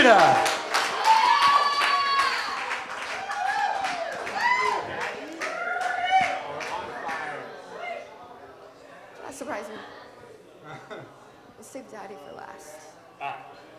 Hallelujah. That's surprising. We'll save Daddy for last.